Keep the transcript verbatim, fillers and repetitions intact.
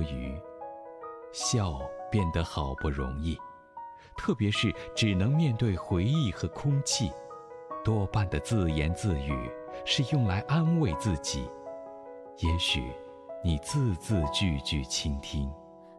余，笑变得好不容易。特别是只能面对回忆和空气，多半的自言自语是用来安慰自己。也许你字字句句倾听。